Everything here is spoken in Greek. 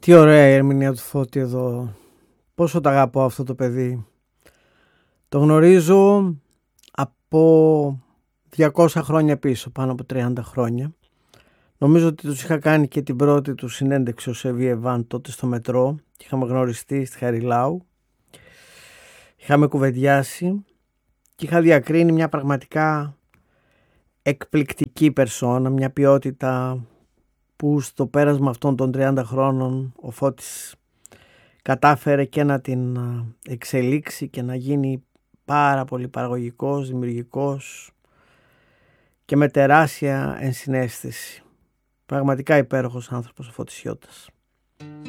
Τι ωραία η ερμηνεία του Φώτη εδώ. Πόσο το αγαπώ αυτό το παιδί. Το γνωρίζω από 200 χρόνια πίσω, πάνω από 30 χρόνια. Νομίζω ότι τους είχα κάνει και την πρώτη του συνέντευξη ως Εβί Εβάν τότε στο μετρό. Είχαμε γνωριστεί στη Χαριλάου. Είχαμε κουβεντιάσει και είχα διακρίνει μια πραγματικά εκπληκτική περσόνα, μια ποιότητα που στο πέρασμα αυτών των 30 χρόνων ο Φώτης κατάφερε και να την εξελίξει και να γίνει πάρα πολύ παραγωγικός, δημιουργικός και με τεράστια ενσυναίσθηση. Πραγματικά υπέροχος άνθρωπος ο Φώτης Σιώτας.